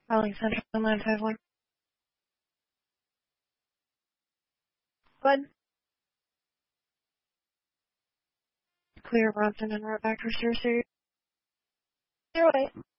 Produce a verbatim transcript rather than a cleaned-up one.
Calling Central nine five one. Bud. Clear Bronson and route back for Sirius. Zero eight.